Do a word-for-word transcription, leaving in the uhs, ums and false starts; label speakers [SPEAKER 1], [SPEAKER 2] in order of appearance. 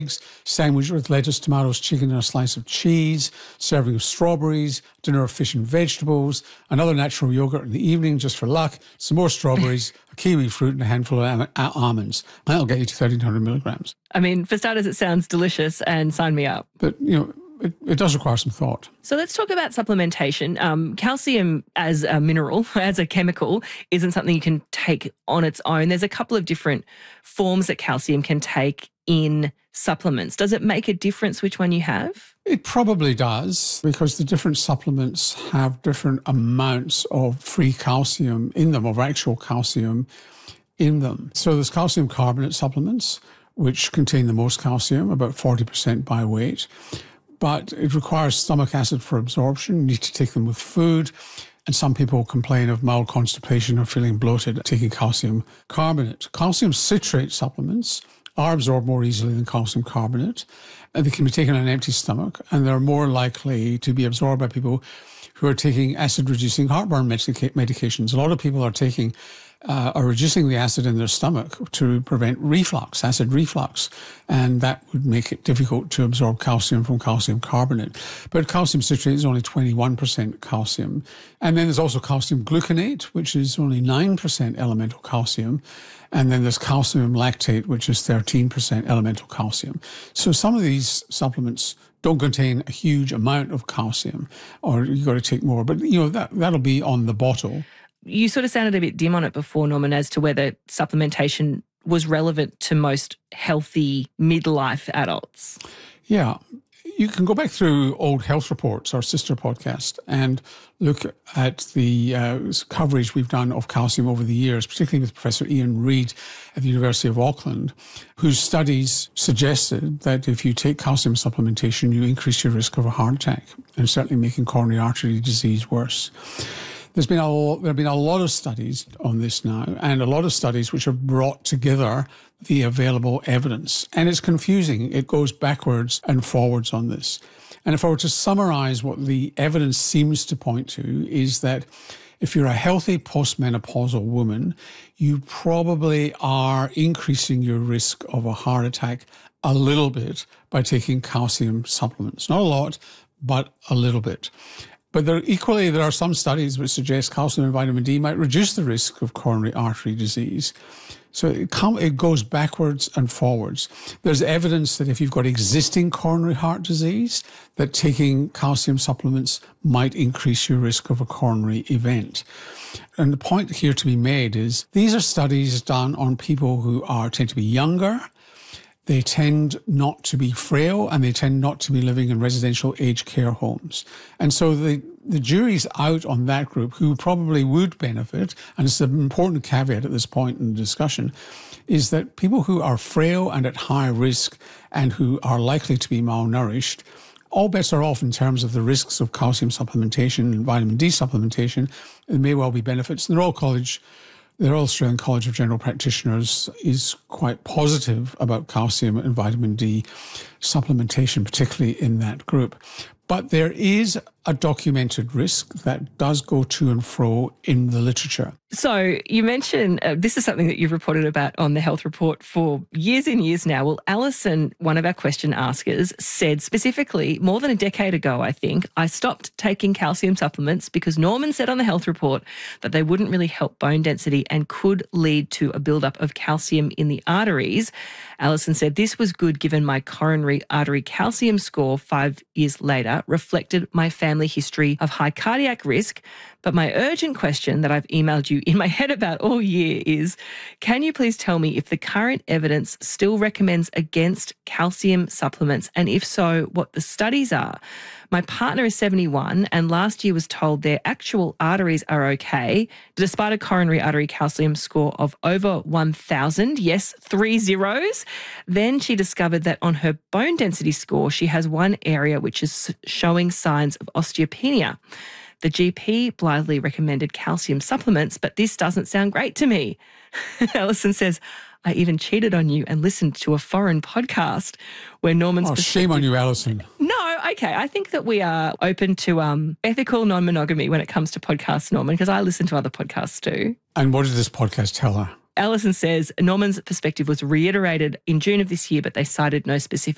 [SPEAKER 1] sandwich with lettuce, tomatoes, chicken, and a slice of cheese, serving of strawberries, dinner of fish and vegetables, another natural yogurt in the evening just for luck, some more strawberries, a kiwi fruit, and a handful of am- almonds. That'll get you to thirteen hundred milligrams.
[SPEAKER 2] I mean, for starters, it sounds delicious and sign me up.
[SPEAKER 1] But, you know, It, it does require some thought.
[SPEAKER 2] So let's talk about supplementation. Um, calcium as a mineral, as a chemical, isn't something you can take on its own. There's a couple of different forms that calcium can take in supplements. Does it make a difference which one you have?
[SPEAKER 1] It probably does, because the different supplements have different amounts of free calcium in them, of actual calcium in them. So there's calcium carbonate supplements, which contain the most calcium, about forty percent by weight. But it requires stomach acid for absorption. You need to take them with food. And some people complain of mild constipation or feeling bloated taking calcium carbonate. Calcium citrate supplements are absorbed more easily than calcium carbonate. And they can be taken on an empty stomach. And they're more likely to be absorbed by people who are taking acid-reducing heartburn medica- medications. A lot of people are taking Uh, are reducing the acid in their stomach to prevent reflux, acid reflux, and that would make it difficult to absorb calcium from calcium carbonate. But calcium citrate is only twenty-one percent calcium. And then there's also calcium gluconate, which is only nine percent elemental calcium. And then there's calcium lactate, which is thirteen percent elemental calcium. So some of these supplements don't contain a huge amount of calcium, or you've got to take more. But, you know, that, that'll be on the bottle.
[SPEAKER 2] You sort of sounded a bit dim on it before, Norman, as to whether supplementation was relevant to most healthy midlife adults.
[SPEAKER 1] Yeah. You can go back through old health reports, our sister podcast, and look at the uh, coverage we've done of calcium over the years, particularly with Professor Ian Reid at the University of Auckland, whose studies suggested that if you take calcium supplementation, you increase your risk of a heart attack, and certainly making coronary artery disease worse. There's been a lot, there have been a lot of studies on this now, and a lot of studies which have brought together the available evidence. And it's confusing. It goes backwards and forwards on this. And if I were to summarize what the evidence seems to point to, is that if you're a healthy postmenopausal woman, you probably are increasing your risk of a heart attack a little bit by taking calcium supplements. Not a lot, but a little bit. But there, equally, there are some studies which suggest calcium and vitamin D might reduce the risk of coronary artery disease. So it, com- it goes backwards and forwards. There's evidence that if you've got existing coronary heart disease, that taking calcium supplements might increase your risk of a coronary event. And the point here to be made is these are studies done on people who are tend to be younger. They tend not to be frail, and they tend not to be living in residential aged care homes. And so the, the jury's out on that group who probably would benefit, and it's an important caveat at this point in the discussion, is that people who are frail and at high risk and who are likely to be malnourished, all bets are off in terms of the risks of calcium supplementation and vitamin D supplementation. There may well be benefits. The Royal College The Royal Australian College of General Practitioners is quite positive about calcium and vitamin D supplementation, particularly in that group. But there is a documented risk that does go to and fro in the literature.
[SPEAKER 2] So you mentioned, uh, this is something that you've reported about on the Health Report for years and years now. Well, Alison, one of our question askers, said specifically more than a decade ago, I think, I stopped taking calcium supplements because Norman said on the Health Report that they wouldn't really help bone density and could lead to a buildup of calcium in the arteries. Alison said this was good given my coronary artery calcium score five years later reflected my family history of high cardiac risk. But my urgent question that I've emailed you in my head about all year is, can you please tell me if the current evidence still recommends against calcium supplements, and if so, what the studies are? My partner is seventy-one and last year was told their actual arteries are okay, despite a coronary artery calcium score of over one thousand, yes, three zeros. Then she discovered that on her bone density score, she has one area which is showing signs of osteopenia. The G P blithely recommended calcium supplements, but this doesn't sound great to me. Alison says, I even cheated on you and listened to a foreign podcast where Norman's...
[SPEAKER 1] Oh, shame on you, Alison.
[SPEAKER 2] No, okay. I think that we are open to um, ethical non-monogamy when it comes to podcasts, Norman, because I listen to other podcasts too.
[SPEAKER 1] And what did this podcast tell her?
[SPEAKER 2] Alison says Norman's perspective was reiterated in June of this year, but they cited no specific